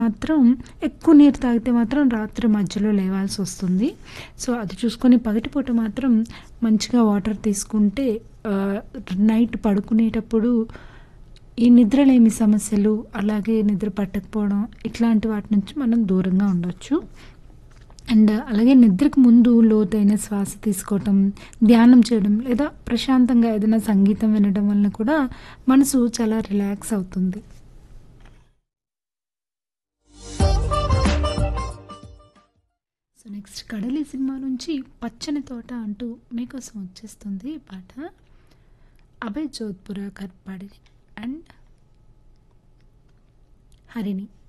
మాత్రం ఎక్కువ నీరు తాగితే మాత్రం రాత్రి మధ్యలో లేవాల్సొస్తుంది. సో, అది చూసుకొని పగటిపూట మాత్రం మంచిగా వాటర్ తీసుకుంటే ఆహ్, నైట్ పడుకునేటప్పుడు ఈ నిద్రలేమి సమస్యలు, అలాగే నిద్ర పట్టకపోవడం ఇట్లాంటి వాటి నుంచి మనం దూరంగా ఉండొచ్చు. అండ్ అలాగే నిద్రకు ముందు లోతైన శ్వాస తీసుకోవటం, ధ్యానం చేయడం లేదా ప్రశాంతంగా ఏదైనా సంగీతం వినడం వలన కూడా మనసు చాలా రిలాక్స్ అవుతుంది. సో, నెక్స్ట్ 'కడలి' సినిమా నుంచి 'పచ్చని తోట' అంటూ మీకోసం వచ్చేస్తుంది ఈ పాట. అభయ్ జోధ్పురాకర్ పాడింది అండ్ హరిణి.